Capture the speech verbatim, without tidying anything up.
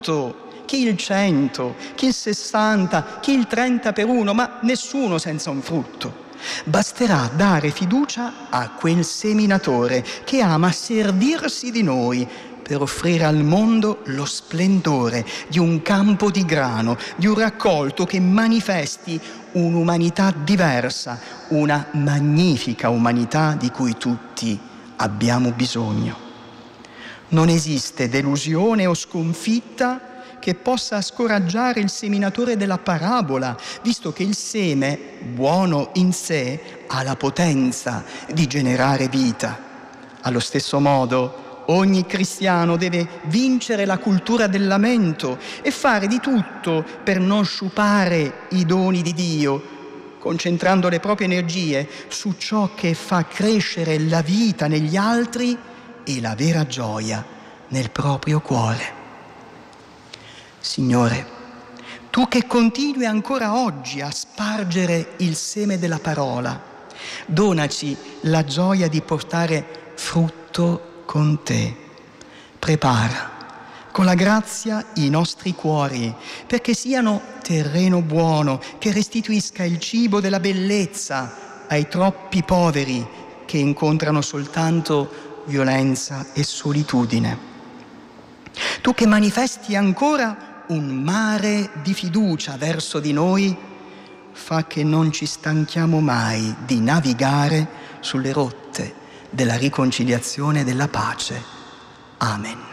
chi il cento, chi il sessanta, chi il trenta per uno, ma nessuno senza un frutto. Basterà dare fiducia a quel seminatore che ama servirsi di noi per offrire al mondo lo splendore di un campo di grano, di un raccolto che manifesti un'umanità diversa, una magnifica umanità di cui tutti abbiamo bisogno. Non esiste delusione o sconfitta che possa scoraggiare il seminatore della parabola, visto che il seme, buono in sé, ha la potenza di generare vita. Allo stesso modo, ogni cristiano deve vincere la cultura del lamento e fare di tutto per non sciupare i doni di Dio, concentrando le proprie energie su ciò che fa crescere la vita negli altri e la vera gioia nel proprio cuore. Signore, Tu che continui ancora oggi a spargere il seme della parola, donaci la gioia di portare frutto con Te. Prepara con la grazia i nostri cuori perché siano terreno buono che restituisca il cibo della bellezza ai troppi poveri che incontrano soltanto violenza e solitudine. Tu che manifesti ancora un mare di fiducia verso di noi, fa che non ci stanchiamo mai di navigare sulle rotte della riconciliazione e della pace. Amen.